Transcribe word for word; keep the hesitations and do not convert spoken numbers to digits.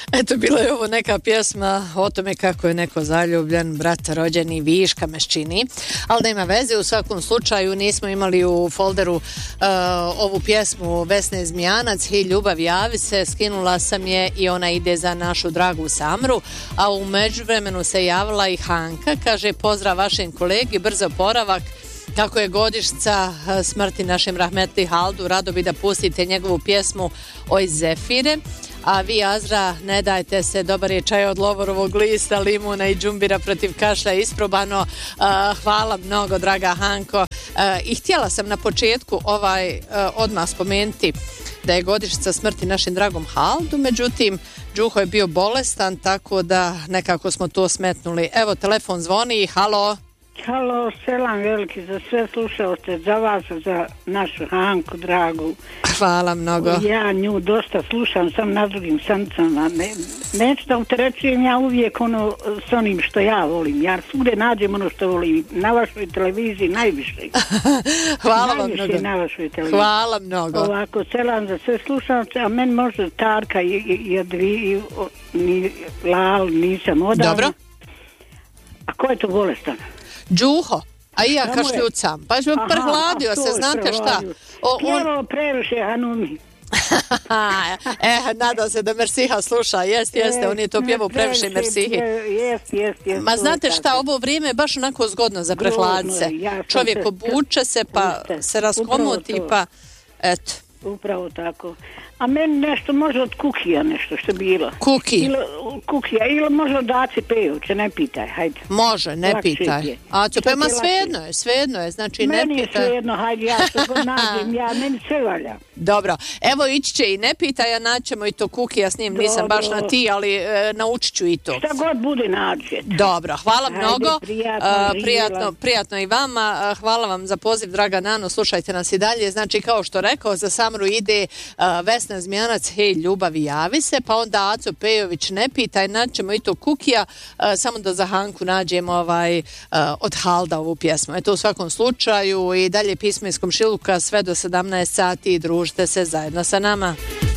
Eto, bila je ovo neka pjesma o tome kako je neko zaljubljen, brat rođeni, viška meščini, ali da ima veze, u svakom slučaju nismo imali u folderu uh, ovu pjesmu Vesne Zmijanac i Ljubav javi se, skinula sam je i ona ide za našu dragu Samru, a u međuvremenu se javila i Hanka, kaže pozdrav vašem kolegi, brzo poravak, kako je godištica smrti našem rahmetli Haldu, rado bi da pustite njegovu pjesmu Oj Zefire, a vi Azra ne dajte se, dobar je čaj od lovorovog lista, limuna i džumbira protiv kašlja isprobano. Uh, hvala mnogo draga Hanko. Uh, i htjela sam na početku ovaj uh, odmah spomenuti da je godišnjica smrti našem dragom Haldu, međutim Đuho je bio bolestan, tako da nekako smo to smetnuli. Evo, telefon zvoni, halo. Halo, selam veliki za sve slušaoce, za vas, za našu Hanku dragu. Hvala mnogo. Ja nju dosta slušam, sam na drugim stanicama. Ne, neću da utrećujem ja uvijek ono s onim što ja volim. Ja svugdje nađem ono što volim. Na vašoj televiziji najviše. Hvala vam najviše mnogo. Na vašoj televiziji. Hvala mnogo. Ovako, selam za sve slušaoce, a meni možda Tarka i, i, i Advi, ni, Lal, nisam odavno. Dobro. A ko je to bolestan? Đuho, a i ja kašljucam. Pa je prehladio se, znate šta? O, on... Pjevo previše Hanumi. e, nadam se da Mersiha sluša. Jest, jeste, on je to pjevo previše Mersihi. Jest, jest, jest. Ma znate šta, ovo vrijeme je baš onako zgodno za prehladce. Čovjek obuče se, pa se raskomuti, pa eto. Upravo tako. A meni nešto može od kukija nešto što je bilo. Kuki? Ili, kukija, ili može od Aci Pejovića, ne pitaj, hajde. Može, ne Lakše pitaj. Aco Pejović, ma svejedno je, svejedno je, znači ne pitaj. Meni je svejedno, hajde, ja što god nađem, ja, meni sve valja. Dobro, evo ići će i ne pitaj, a naćemo i to kuki, ja s njim nisam Dobro. baš na ti, ali e, naučit ću i to. Šta god bude nađete. Dobro, hvala Hajde, mnogo, prijatno, uh, prijatno, prijatno i vama, uh, hvala vam za poziv, draga Nano, slušajte nas i dalje, znači kao što rekao, za Samru ide uh, Vesna Zmijanac, hej ljubavi javi se, pa onda Aco Pejović ne pitaj, naćemo i to kukija, uh, samo da za Hanku nađemo ovaj, uh, od Halda ovu pjesmu. Eto, u svakom slučaju i dalje pismo iz komšiluka sve do sedamnaest sati, družite se zajedno sa nama.